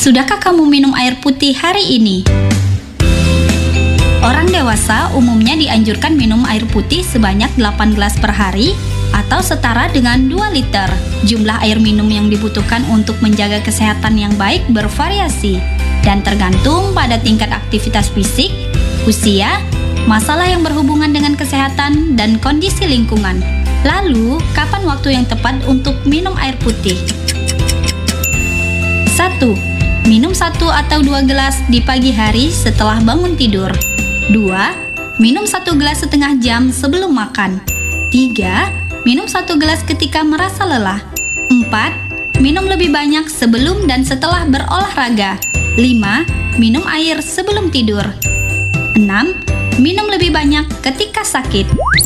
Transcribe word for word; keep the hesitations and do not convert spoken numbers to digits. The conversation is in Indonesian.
Sudahkah kamu minum air putih hari ini? Orang dewasa umumnya dianjurkan minum air putih sebanyak delapan gelas per hari atau setara dengan dua liter. Jumlah air minum yang dibutuhkan untuk menjaga kesehatan yang baik bervariasi dan tergantung pada tingkat aktivitas fisik, usia, masalah yang berhubungan dengan kesehatan, dan kondisi lingkungan. Lalu, kapan waktu yang tepat untuk minum air putih? satu. Minum satu atau dua gelas di pagi hari setelah bangun tidur. dua. Minum satu gelas setengah jam sebelum makan. tiga. Minum satu gelas ketika merasa lelah. empat. Minum lebih banyak sebelum dan setelah berolahraga. lima. Minum air sebelum tidur. enam. Minum lebih banyak ketika sakit.